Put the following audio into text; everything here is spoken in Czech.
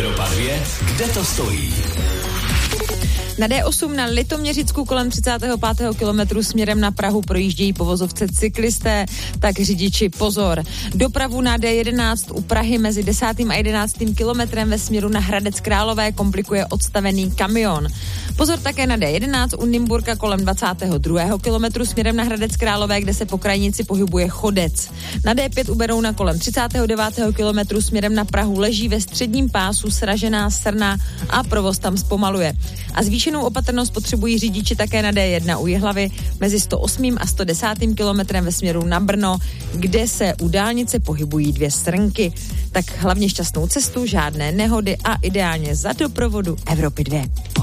Evropa 2, kde to stojí? Na D8 na Litoměřicku kolem 35. kilometru směrem na Prahu projíždějí po vozovce cyklisté, tak řidiči pozor. Dopravu na D11 u Prahy mezi 10. a 11. kilometrem ve směru na Hradec Králové komplikuje odstavený kamion. Pozor také na D11 u Nymburka kolem 22. kilometru směrem na Hradec Králové, kde se po krajnici pohybuje chodec. Na D5 u Berouna kolem 39. kilometru směrem na Prahu leží ve středním pásu sražená srna a provoz tam zpomaluje. A zvýšenou opatrnost potřebují řidiči také na D1 u Jihlavy mezi 108. a 110. kilometrem ve směru na Brno, kde se u dálnice pohybují dvě srnky. Tak hlavně šťastnou cestu, žádné nehody a ideálně za doprovodu Evropy 2.